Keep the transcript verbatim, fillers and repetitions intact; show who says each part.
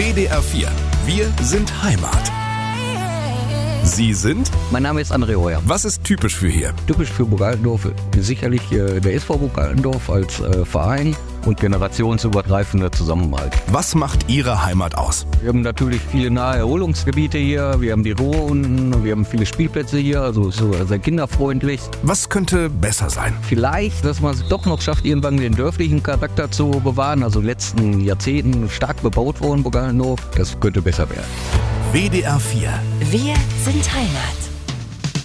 Speaker 1: W D R vier. Wir sind Heimat. Sie sind?
Speaker 2: Mein Name ist André Heuer.
Speaker 1: Was ist typisch für hier?
Speaker 2: Typisch für Burg Altendorf sicherlich äh, der S V Burg Altendorf als äh, Verein und generationsübergreifender Zusammenhalt.
Speaker 1: Was macht Ihre Heimat aus?
Speaker 2: Wir haben natürlich viele nahe Erholungsgebiete hier, wir haben die Ruhr unten, wir haben viele Spielplätze hier, also so sehr kinderfreundlich.
Speaker 1: Was könnte besser sein?
Speaker 2: Vielleicht, dass man es doch noch schafft, irgendwann den dörflichen Charakter zu bewahren, also in den letzten Jahrzehnten stark bebaut worden, Burg Altendorf, das könnte besser werden.
Speaker 1: W D R vier.
Speaker 3: Wir sind Heimat.